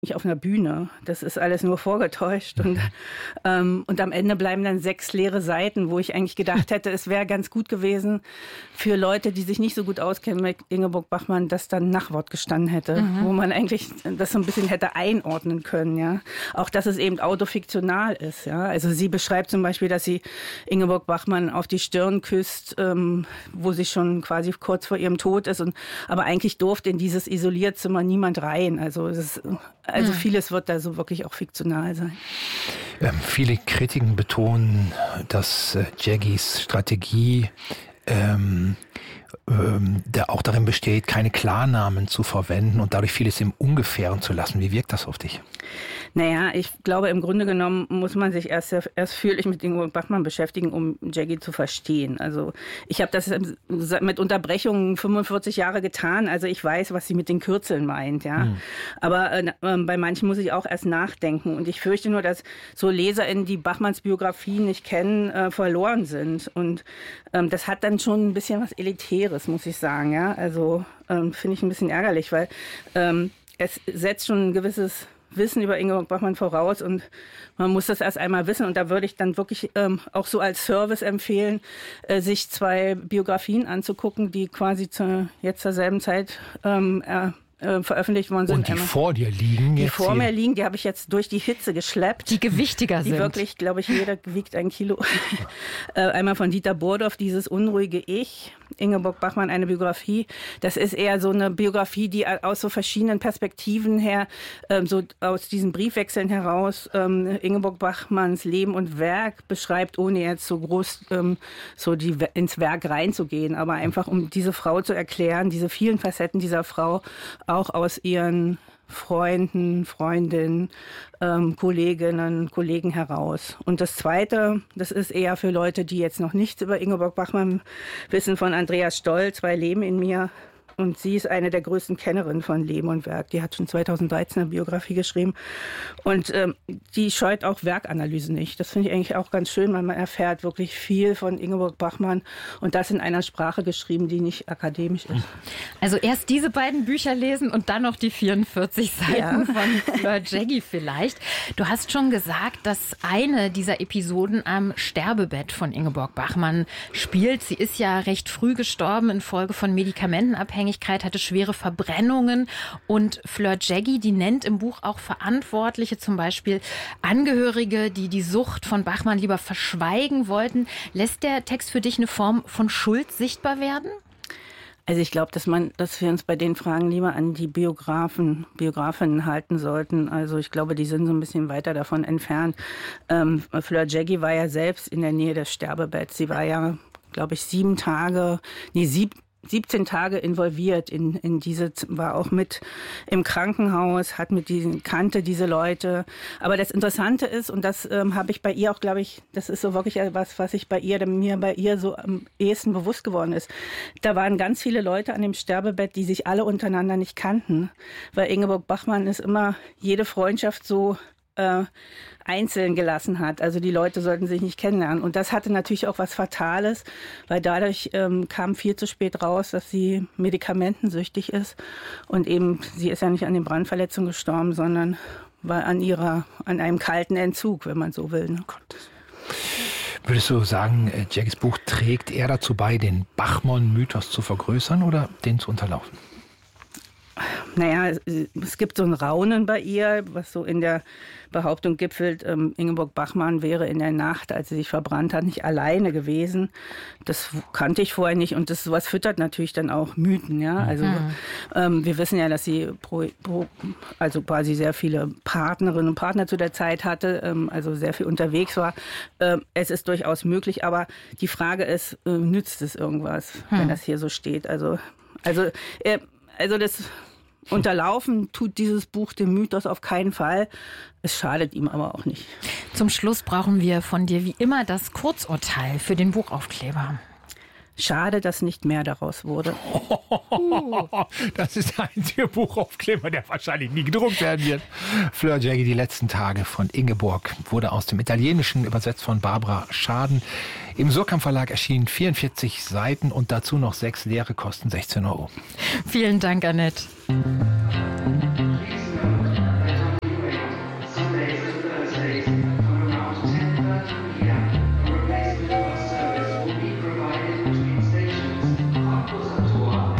nicht auf einer Bühne. Das ist alles nur vorgetäuscht. Und am Ende bleiben dann 6 leere Seiten, wo ich eigentlich gedacht hätte, es wäre ganz gut gewesen für Leute, die sich nicht so gut auskennen mit Ingeborg Bachmann, dass dann Nachwort gestanden hätte, wo man eigentlich das so ein bisschen hätte einordnen können. Ja? Auch, dass es eben autofiktional ist. Ja? Also sie beschreibt zum Beispiel, dass sie Ingeborg Bachmann auf die Stirn küsst, wo sie schon quasi kurz vor ihrem Tod ist. Aber eigentlich durfte in dieses Isolierzimmer niemand rein. Also vieles wird da so wirklich auch fiktional sein. Viele Kritiken betonen, dass Jaggys Strategie auch darin besteht, keine Klarnamen zu verwenden und dadurch vieles im Ungefähren zu lassen. Wie wirkt das auf dich? Naja, ich glaube, im Grunde genommen muss man sich erst fühlig mit Ingeborg Bachmann beschäftigen, um Jaggy zu verstehen. Also ich habe das mit Unterbrechungen 45 Jahre getan. Also ich weiß, was sie mit den Kürzeln meint. Ja. Aber bei manchen muss ich auch erst nachdenken. Und ich fürchte nur, dass so LeserInnen, die Bachmanns Biografie nicht kennen, verloren sind. Und das hat dann schon ein bisschen was Elitäres, muss ich sagen. Ja. Also finde ich ein bisschen ärgerlich, weil es setzt schon ein gewisses Wissen über Ingeborg Bachmann voraus und man muss das erst einmal wissen. Und da würde ich dann wirklich auch so als Service empfehlen, sich 2 Biografien anzugucken, die quasi zur selben Zeit veröffentlicht worden sind. Und die vor dir liegen? Die vor mir liegen, die habe ich jetzt durch die Hitze geschleppt. Die gewichtiger sind. Die wirklich, glaube ich, jeder wiegt 1 Kilo. Einmal von Dieter Burdorf, dieses unruhige Ich. Ingeborg Bachmann, eine Biografie. Das ist eher so eine Biografie, die aus so verschiedenen Perspektiven her, so aus diesen Briefwechseln heraus, Ingeborg Bachmanns Leben und Werk beschreibt, ohne jetzt so groß ins Werk reinzugehen, aber einfach um diese Frau zu erklären, diese vielen Facetten dieser Frau, auch aus ihren Freunden, Freundinnen, Kolleginnen, Kollegen heraus. Und das Zweite, das ist eher für Leute, die jetzt noch nichts über Ingeborg Bachmann wissen, von Andreas Stoll, 2 Leben in mir. Und sie ist eine der größten Kennerinnen von Leben und Werk. Die hat schon 2013 eine Biografie geschrieben. Und die scheut auch Werkanalyse nicht. Das finde ich eigentlich auch ganz schön, weil man erfährt wirklich viel von Ingeborg Bachmann. Und das in einer Sprache geschrieben, die nicht akademisch ist. Also erst diese beiden Bücher lesen und dann noch die 44 Seiten von Fleur Jaggy vielleicht. Du hast schon gesagt, dass eine dieser Episoden am Sterbebett von Ingeborg Bachmann spielt. Sie ist ja recht früh gestorben infolge von Medikamentenabhängigkeit, hatte schwere Verbrennungen und Fleur Jaggy, die nennt im Buch auch Verantwortliche, zum Beispiel Angehörige, die die Sucht von Bachmann lieber verschweigen wollten. Lässt der Text für dich eine Form von Schuld sichtbar werden? Also ich glaube, dass wir uns bei den Fragen lieber an die Biografinnen halten sollten. Also ich glaube, die sind so ein bisschen weiter davon entfernt. Fleur Jaggy war ja selbst in der Nähe des Sterbebetts. Sie war ja, glaube ich, 17 Tage involviert war auch mit im Krankenhaus, kannte diese Leute. Aber das Interessante ist, und das habe ich bei ihr auch, glaube ich, das ist so wirklich was ich mir bei ihr so am ehesten bewusst geworden ist. Da waren ganz viele Leute an dem Sterbebett, die sich alle untereinander nicht kannten. Weil Ingeborg Bachmann ist immer jede Freundschaft so einzeln gelassen hat. Also die Leute sollten sich nicht kennenlernen. Und das hatte natürlich auch was Fatales, weil dadurch kam viel zu spät raus, dass sie medikamentensüchtig ist. Und eben, sie ist ja nicht an den Brandverletzungen gestorben, sondern war an einem kalten Entzug, wenn man so will. Ne? Würdest du sagen, Jaggys Buch trägt eher dazu bei, den Bachmann-Mythos zu vergrößern oder den zu unterlaufen? Naja, es gibt so ein Raunen bei ihr, was so in der Behauptung gipfelt, Ingeborg Bachmann wäre in der Nacht, als sie sich verbrannt hat, nicht alleine gewesen. Das kannte ich vorher nicht und sowas füttert natürlich dann auch Mythen. Ja? Also wir wissen ja, dass sie also quasi sehr viele Partnerinnen und Partner zu der Zeit hatte, also sehr viel unterwegs war. Es ist durchaus möglich, aber die Frage ist, nützt es irgendwas, wenn das hier so steht? Also das Unterlaufen tut dieses Buch dem Mythos auf keinen Fall. Es schadet ihm aber auch nicht. Zum Schluss brauchen wir von dir wie immer das Kurzurteil für den Buchaufkleber. Schade, dass nicht mehr daraus wurde. Das ist der einzige Buchaufkleber, der wahrscheinlich nie gedruckt werden wird. Fleur Jaggy, die letzten Tage von Ingeborg, wurde aus dem Italienischen übersetzt von Barbara Schaden. Im Surkamp Verlag erschienen 44 Seiten und dazu noch 6 leere, kosten 16 €. Vielen Dank, Annette. Musik